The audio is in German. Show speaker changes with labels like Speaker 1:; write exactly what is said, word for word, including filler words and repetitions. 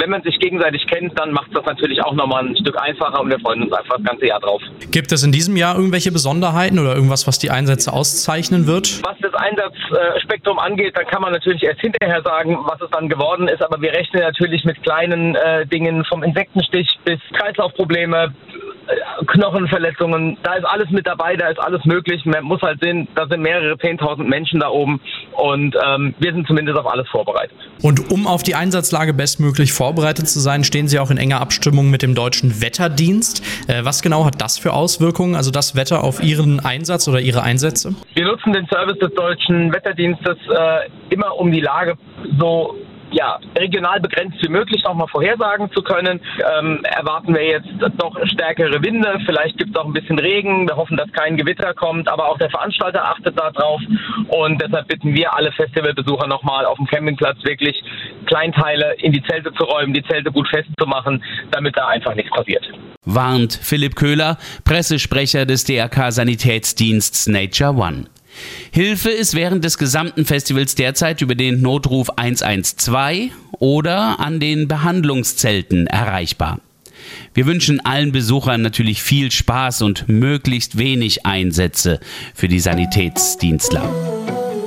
Speaker 1: wenn man sich gegenseitig kennt, dann macht es das natürlich auch nochmal ein Stück einfacher und wir freuen uns einfach das ganze Jahr drauf.
Speaker 2: Gibt es in diesem Jahr irgendwelche Besonderheiten oder irgendwas, was die Einsätze auszeichnen wird?
Speaker 1: Was das Einsatzspektrum angeht, dann kann man natürlich erst hinterher sagen, was es dann geworden ist, aber wir rechnen natürlich mit kleinen äh, Dingen vom Insektenstich bis Kreislaufprobleme, Knochenverletzungen, da ist alles mit dabei, da ist alles möglich. Man muss halt sehen, da sind mehrere zehntausend Menschen da oben und ähm, wir sind zumindest auf alles vorbereitet.
Speaker 2: Und um auf die Einsatzlage bestmöglich vorbereitet zu sein, stehen Sie auch in enger Abstimmung mit dem Deutschen Wetterdienst. Äh, was genau hat das für Auswirkungen, also das Wetter auf Ihren Einsatz oder Ihre Einsätze?
Speaker 1: Wir nutzen den Service des Deutschen Wetterdienstes äh, immer, um die Lage so ja, regional begrenzt wie möglich nochmal vorhersagen zu können. Ähm, erwarten wir jetzt doch stärkere Winde, vielleicht gibt es auch ein bisschen Regen, wir hoffen, dass kein Gewitter kommt, aber auch der Veranstalter achtet da drauf und deshalb bitten wir alle Festivalbesucher nochmal auf dem Campingplatz wirklich Kleinteile in die Zelte zu räumen, die Zelte gut festzumachen, damit da einfach nichts passiert.
Speaker 3: Warnt Philipp Köhler, Pressesprecher des D R K-Sanitätsdiensts Nature One. Hilfe ist während des gesamten Festivals derzeit über den Notruf eins eins zwei oder an den Behandlungszelten erreichbar. Wir wünschen allen Besuchern natürlich viel Spaß und möglichst wenig Einsätze für die Sanitätsdienstler.